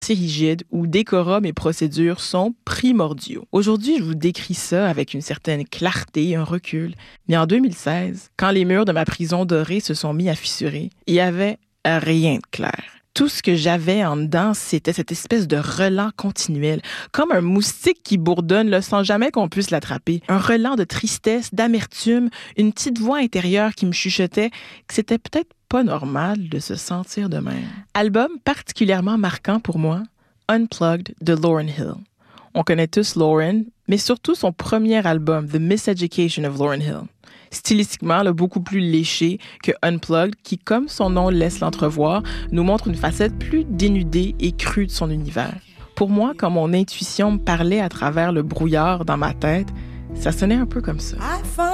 C'est rigide où décorum et procédures sont primordiaux. Aujourd'hui, je vous décris ça avec une certaine clarté, un recul. Mais en 2016, quand les murs de ma prison dorée se sont mis à fissurer, il y avait rien de clair. Tout ce que j'avais en dedans, c'était cette espèce de relent continuel, comme un moustique qui bourdonne là, sans jamais qu'on puisse l'attraper. Un relent de tristesse, d'amertume, une petite voix intérieure qui me chuchotait que c'était peut-être pas normal de se sentir de même. Album particulièrement marquant pour moi, Unplugged de Lauryn Hill. On connaît tous Lauryn, mais surtout son premier album, The Miseducation of Lauryn Hill. Stylistiquement, là, beaucoup plus léché que Unplugged, qui, comme son nom laisse l'entrevoir, nous montre une facette plus dénudée et crue de son univers. Pour moi, quand mon intuition me parlait à travers le brouillard dans ma tête, ça sonnait un peu comme ça.